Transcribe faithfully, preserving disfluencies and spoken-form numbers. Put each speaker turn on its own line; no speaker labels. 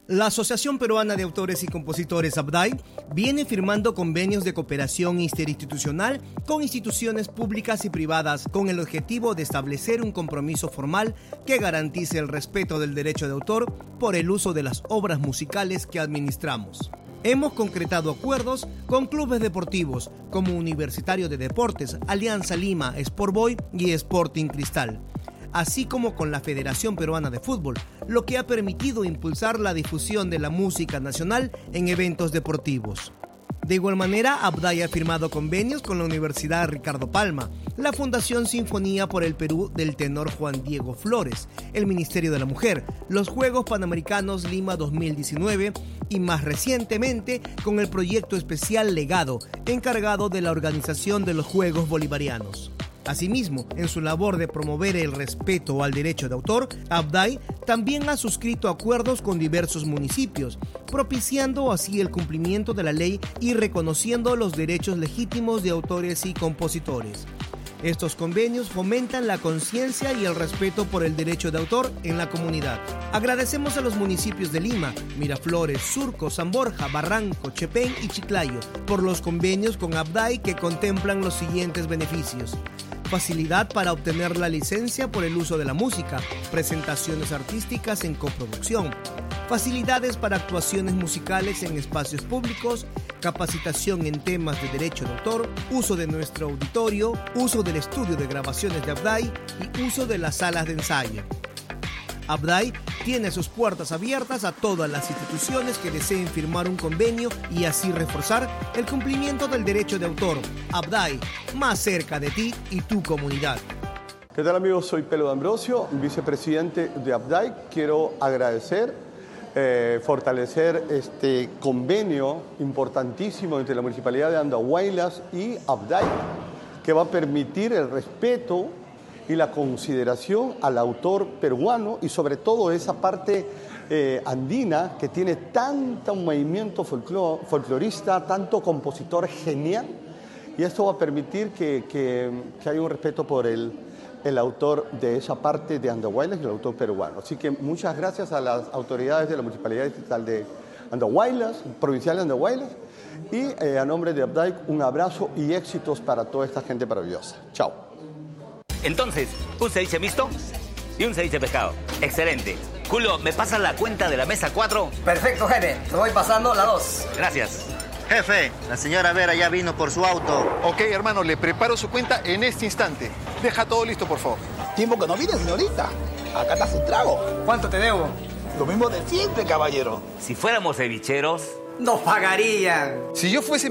La Asociación Peruana de Autores y Compositores ABDAI viene firmando convenios de cooperación interinstitucional con instituciones públicas y privadas con el objetivo de establecer un compromiso formal que garantice el respeto del derecho de autor por el uso de las obras musicales que administramos. Hemos concretado acuerdos con clubes deportivos como Universitario de Deportes, Alianza Lima, Sport Boy y Sporting Cristal, así como con la Federación Peruana de Fútbol, lo que ha permitido impulsar la difusión de la música nacional en eventos deportivos. De igual manera, ABDAI ha firmado convenios con la Universidad Ricardo Palma, la Fundación Sinfonía por el Perú del tenor Juan Diego Flores, el Ministerio de la Mujer, los Juegos Panamericanos Lima dos mil diecinueve y más recientemente con el proyecto especial Legado, encargado de la organización de los Juegos Bolivarianos. Asimismo, en su labor de promover el respeto al derecho de autor, ABDAI también ha suscrito acuerdos con diversos municipios, propiciando así el cumplimiento de la ley y reconociendo los derechos legítimos de autores y compositores. Estos convenios fomentan la conciencia y el respeto por el derecho de autor en la comunidad. Agradecemos a los municipios de Lima, Miraflores, Surco, San Borja, Barranco, Chepén y Chiclayo por los convenios con ABDAI que contemplan los siguientes beneficios: facilidad para obtener la licencia por el uso de la música, presentaciones artísticas en coproducción, facilidades para actuaciones musicales en espacios públicos, capacitación en temas de derecho de autor, uso de nuestro auditorio, uso del estudio de grabaciones de ABDAI y uso de las salas de ensayo. ABDAI tiene sus puertas abiertas a todas las instituciones que deseen firmar un convenio y así reforzar el cumplimiento del derecho de autor. ABDAI, más cerca de ti y tu comunidad.
¿Qué tal, amigos? Soy Pelo de Ambrosio, vicepresidente de ABDAI. Quiero agradecer, eh, fortalecer este convenio importantísimo entre la Municipalidad de Andahuaylas y ABDAI, que va a permitir el respeto y la consideración al autor peruano y sobre todo esa parte eh, andina que tiene tanto movimiento folclor, folclorista, tanto compositor genial, y esto va a permitir que, que, que haya un respeto por el, el autor de esa parte de Andahuaylas y el autor peruano. Así que muchas gracias a las autoridades de la Municipalidad Distrital de Andahuaylas, provincial de Andahuaylas, y eh, a nombre de ABDAI un abrazo y éxitos para toda esta gente maravillosa. Chao.
Entonces, un ceviche mixto y un ceviche pescado. Excelente. Julio, ¿me pasas la cuenta de la mesa cuatro?
Perfecto, jefe. Te voy pasando la dos.
Gracias.
Jefe, la señora Vera ya vino por su auto.
Ok, hermano, le preparo su cuenta en este instante. Deja todo listo, por favor.
Tiempo que no viene, señorita. Acá está su trago.
¿Cuánto te debo?
Lo mismo de siempre, caballero.
Si fuéramos cevicheros...
¡Nos pagarían!
Si yo fuese